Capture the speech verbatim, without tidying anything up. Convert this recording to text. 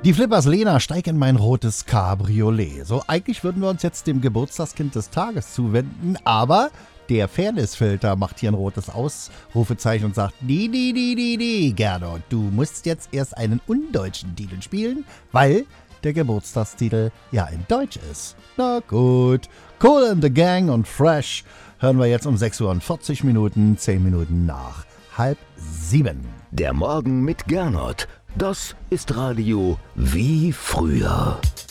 Die Flippers Lena, steig in mein rotes Cabriolet. So, eigentlich würden wir uns jetzt dem Geburtstagskind des Tages zuwenden, aber der Fairness-Filter macht hier ein rotes Ausrufezeichen und sagt, nee, nee, nee, nee, nee, Gernot, du musst jetzt erst einen undeutschen Titel spielen, weil der Geburtstagstitel ja in Deutsch ist. Na gut, Cool and the Gang und Fresh hören wir jetzt um sechs Uhr und vierzig Minuten, zehn Minuten nach halb sieben. Der Morgen mit Gernot, das ist Radio wie früher.